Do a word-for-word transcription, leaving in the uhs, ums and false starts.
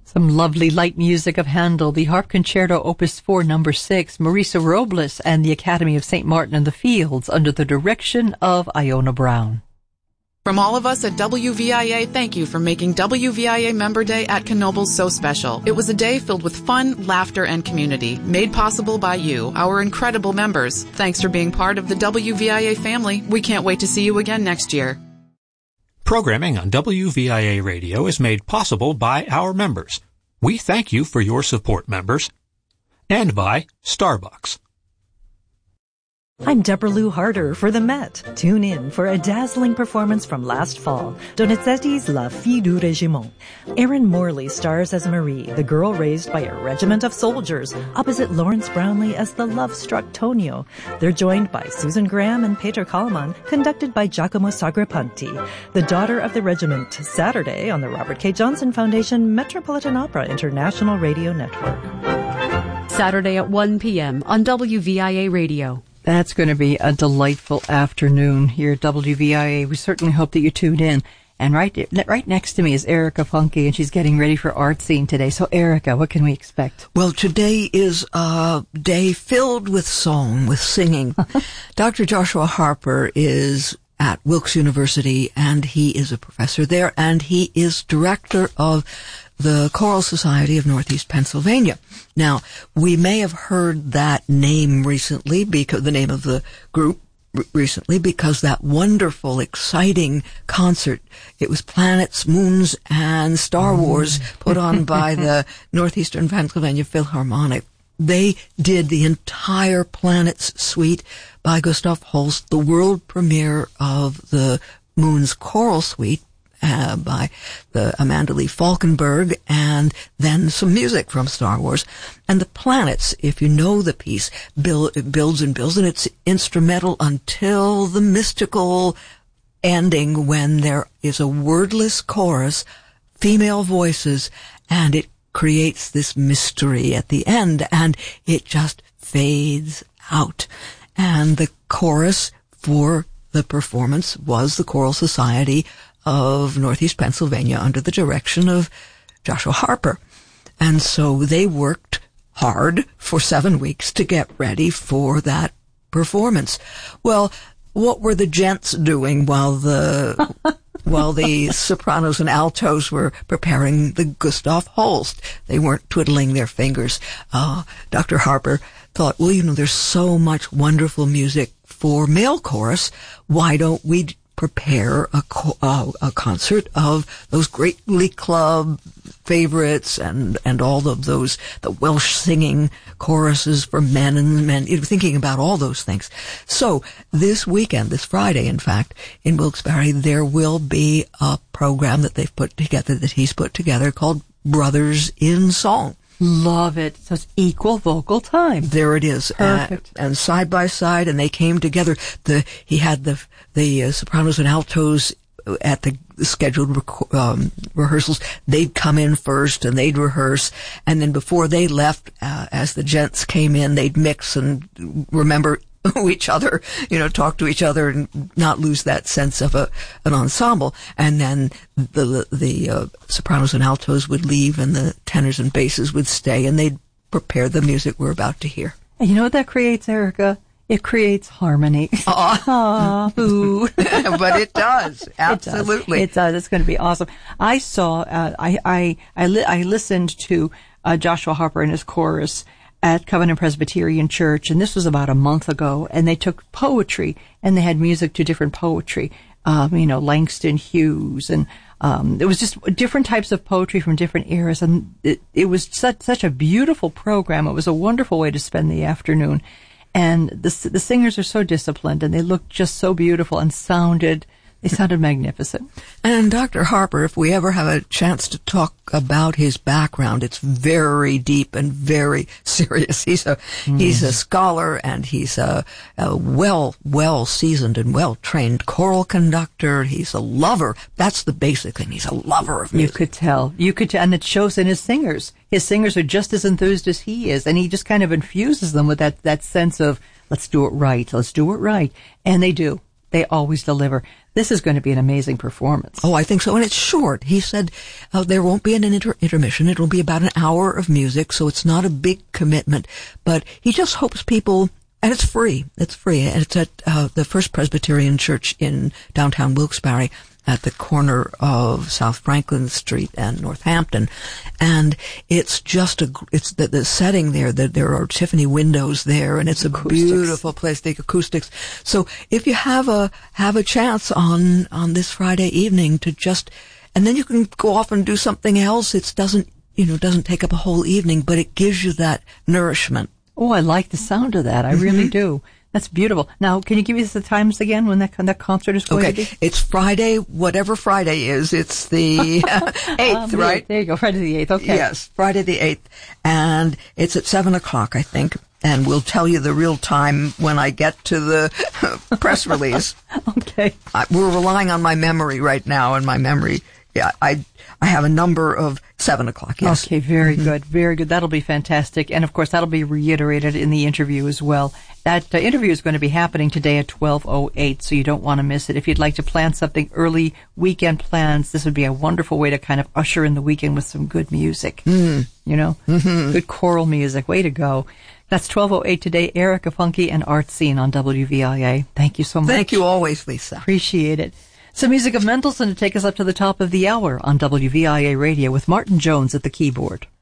Some lovely light music of Handel, the Harp Concerto Opus four, number six, Marisa Robles and the Academy of Saint Martin in the Fields under the direction of Iona Brown. From all of us at W V I A, thank you for making W V I A Member Day at Knoebels so special. It was a day filled with fun, laughter, and community, made possible by you, our incredible members. Thanks for being part of the W V I A family. We can't wait to see you again next year. Programming on W V I A Radio is made possible by our members. We thank you for your support, members. And by Starbucks. I'm Deborah Lou Harder for the Met. Tune in for a dazzling performance from last fall, Donizetti's La Fille du Régiment. Erin Morley stars as Marie, the girl raised by a regiment of soldiers, opposite Lawrence Brownlee as the love-struck Tonio. They're joined by Susan Graham and Peter Kallman, conducted by Giacomo Sagrapanti. The Daughter of the Regiment, Saturday on the Robert K. Johnson Foundation Metropolitan Opera International Radio Network. Saturday at one p.m. on W V I A Radio. That's going to be a delightful afternoon here at W V I A. We certainly hope that you tuned in. And right right next to me is Erica Funke, and she's getting ready for Art Scene today. So, Erica, what can we expect? Well, today is a day filled with song, with singing. Doctor Joshua Harper is at Wilkes University, and he is a professor there, and he is director of the Choral Society of Northeast Pennsylvania. Now, we may have heard that name recently, because the name of the group r- recently, because that wonderful, exciting concert, it was Planets, Moons, and Star Wars, put on by the Northeastern Pennsylvania Philharmonic. They did the entire Planets suite by Gustav Holst, the world premiere of the Moons Choral Suite, Uh, by the Amanda Lee Falkenberg, and then some music from Star Wars. And the Planets, if you know the piece, build, builds and builds, and it's instrumental until the mystical ending when there is a wordless chorus, female voices, and it creates this mystery at the end, and it just fades out. And the chorus for the performance was the Choral Society of Northeast Pennsylvania under the direction of Joshua Harper. And so they worked hard for seven weeks to get ready for that performance. Well, what were the gents doing while the while the sopranos and altos were preparing the Gustav Holst? They weren't twiddling their fingers. Uh, Doctor Harper thought, well, you know, there's so much wonderful music for male chorus. Why don't we prepare a, co- uh, a concert of those great Glee Club favorites and, and all of those, the Welsh singing choruses for men and men, you know, thinking about all those things. So this weekend, this Friday, in fact, in Wilkes-Barre, there will be a program that they've put together, that he's put together, called Brothers in Song. Love it. So it's equal vocal time. There it is. Perfect. Uh, and side by side, and they came together. The he had the the uh, sopranos and altos at the scheduled rec- um, rehearsals. They'd come in first, and they'd rehearse, and then before they left, uh, as the gents came in, they'd mix and remember each other, you know, talk to each other and not lose that sense of a an ensemble. And then the the uh, sopranos and altos would leave, and the tenors and basses would stay, and they'd prepare the music we're about to hear. And you know what that creates, Erica? It creates harmony. Aww. Ooh. But it does. Absolutely. It does. It does. It's going to be awesome. I saw, uh, I, I, I, li- I listened to uh, Joshua Harper and his chorus at Covenant Presbyterian Church, and this was about a month ago, and they took poetry, and they had music to different poetry, um, you know, Langston Hughes, and um, it was just different types of poetry from different eras, and it, it was such, such a beautiful program. It was a wonderful way to spend the afternoon, and the, the singers are so disciplined, and they looked just so beautiful and sounded They sounded magnificent. And Doctor Harper, if we ever have a chance to talk about his background, it's very deep and very serious. He's a mm. he's a scholar, and he's a, a well well seasoned and well trained choral conductor. He's a lover. That's the basic thing. He's a lover of music. You could tell. You could, and it shows in his singers. His singers are just as enthused as he is, and he just kind of infuses them with that that sense of let's do it right, let's do it right, and they do. they always deliver. This is going to be an amazing performance. Oh, I think so. And it's short. He said uh, there won't be an inter- intermission. It'll be about an hour of music, so it's not a big commitment. But he just hopes people, and it's free. It's free. And it's at uh, the First Presbyterian Church in downtown Wilkes-Barre, at the corner of South Franklin Street and Northampton. And it's just a, it's the, the setting there, that there are Tiffany windows there, and it's a acoustics. Beautiful place, the acoustics. So if you have a, have a chance on, on this Friday evening to just, and then you can go off and do something else. It doesn't, you know, doesn't take up a whole evening, but it gives you that nourishment. Oh, I like the sound of that. I mm-hmm. really do. That's beautiful. Now, can you give us the times again when that that concert is going okay. to be? It's Friday, whatever Friday is. It's the eighth, um, right? There you go, Friday the eighth. Okay. Yes, Friday the eighth. And it's at seven o'clock, I think. And we'll tell you the real time when I get to the press release. Okay. I, we're relying on my memory right now, and my memory, yeah, I I have a number of seven o'clock, yes. Okay, very mm-hmm. good, very good. That'll be fantastic. And, of course, that'll be reiterated in the interview as well. That uh, interview is going to be happening today at twelve oh eight, so you don't want to miss it. If you'd like to plan something early, weekend plans, this would be a wonderful way to kind of usher in the weekend with some good music. Mm. You know, mm-hmm. good choral music. Way to go. That's twelve oh eight today. Erica Funke and Art Scene on W V I A. Thank you so much. Thank you always, Lisa. Appreciate it. Some music of Mendelssohn to take us up to the top of the hour on W V I A Radio with Martin Jones at the keyboard.